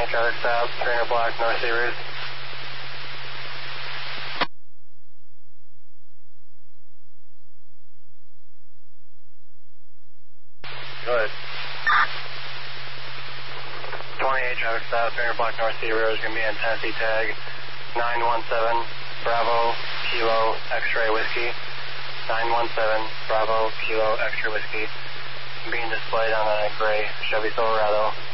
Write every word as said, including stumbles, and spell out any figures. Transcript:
traffic stop, three hundred block, North Sea Route. Go ahead. twenty-eight traffic stop, three hundred block, North Sea Road is going to be in Tennessee tag nine one seven, Bravo, Kilo, X-ray Whiskey. nine one seven, Bravo, Kilo, X-ray Whiskey. Being displayed on a gray Chevy Silverado.